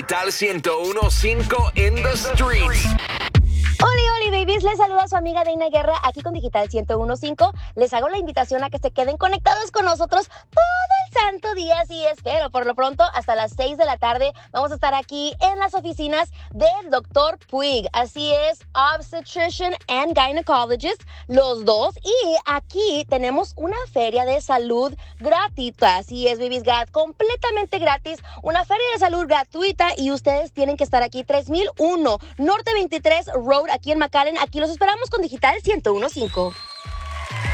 Digital 101.5 in the streets. Oli babies, les saluda su amiga Deina Guerra aquí con Digital 101.5. Les hago la invitación a que se queden conectados con nosotros todo el santo día, así es, pero por lo pronto hasta las 6 de la tarde vamos a estar aquí en las oficinas del Dr. Puig, así es, Obstetrician and Gynecologist, los dos, y aquí tenemos una feria de salud gratuita, así es, babies, completamente gratis, una feria de salud gratuita y ustedes tienen que estar aquí, 3001 Norte 23 Road, aquí en McAllen. Aquí los esperamos con Digital 101.5.